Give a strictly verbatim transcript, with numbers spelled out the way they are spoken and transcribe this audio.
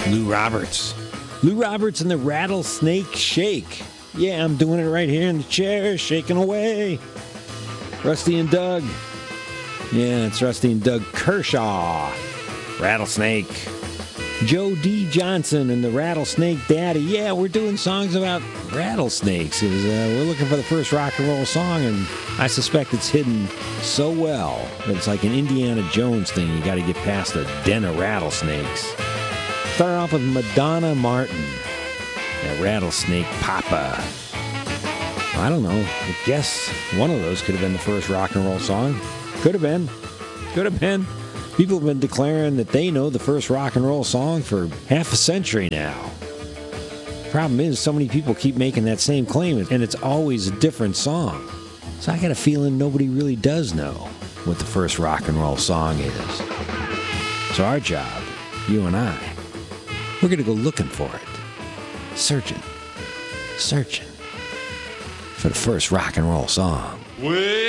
Lou Roberts. Lou Roberts and the Rattlesnake Shake. Yeah, I'm doing it right here in the chair, shaking away. Rusty and Doug. Yeah, it's Rusty and Doug Kershaw. Rattlesnake. Joe D. Johnson and the Rattlesnake Daddy. Yeah, we're doing songs about rattlesnakes. Is uh, we're looking for the first rock and roll song, and I suspect it's hidden so well that it's like an Indiana Jones thing. You got to get past a den of rattlesnakes. Start off with Madonna Martin, that Rattlesnake Papa. I don't know. I guess one of those could have been the first rock and roll song. Could have been. Could have been. People have been declaring that they know the first rock and roll song for half a century now. Problem is, so many people keep making that same claim, and it's always a different song. So I got a feeling nobody really does know what the first rock and roll song is. So our job, you and I, we're going to go looking for it. Searching. Searching for the first rock and roll song. Well,